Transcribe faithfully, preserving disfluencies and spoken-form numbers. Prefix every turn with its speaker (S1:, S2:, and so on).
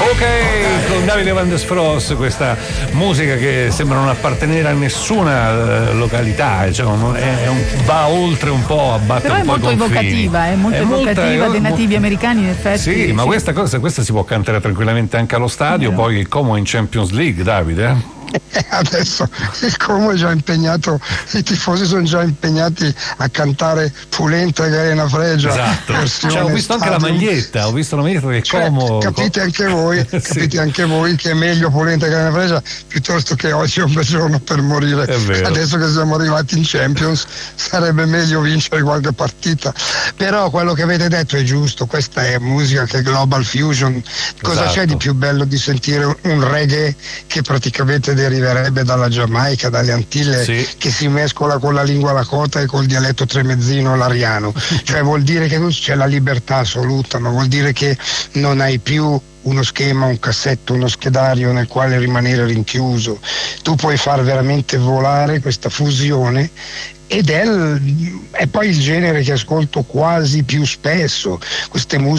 S1: Ok, con Davide Van der Sfros, questa musica che sembra non appartenere a nessuna località, cioè è un, va oltre un po', abbatte
S2: però
S1: un
S2: è
S1: po'
S2: molto
S1: i confini.
S2: evocativa, è molto
S1: è
S2: evocativa
S1: molta,
S2: dei nativi americani, in effetti.
S1: Sì,
S2: sì.
S1: ma questa cosa questa si può cantare tranquillamente anche allo stadio, poi il Como in Champions League, Davide.
S3: Adesso il Como è già impegnato, i tifosi sono già impegnati a cantare Pulenta e Garena Fregia.
S1: Esatto. Cioè, ho visto anche la maglietta, ho visto la maglietta del
S3: cioè,
S1: Como.
S3: Capite anche voi,
S1: sì.
S3: capite anche voi che è meglio Pulenta e Garena Fregia piuttosto che oggi è un bel giorno per morire. Adesso che siamo arrivati in Champions sarebbe meglio vincere qualche partita. Però quello che avete detto è giusto, questa è musica che è Global Fusion. Cosa
S1: esatto.
S3: c'è di più bello di sentire un reggae che praticamente deriverebbe dalla Giamaica, dalle Antille, sì. che si mescola con la lingua lakota e col dialetto tremezzino lariano, cioè vuol dire che non c'è la libertà assoluta, ma vuol dire che non hai più uno schema, un cassetto, uno schedario nel quale rimanere rinchiuso. Tu puoi far veramente volare questa fusione ed è, il, è poi il genere che ascolto quasi più spesso, queste musiche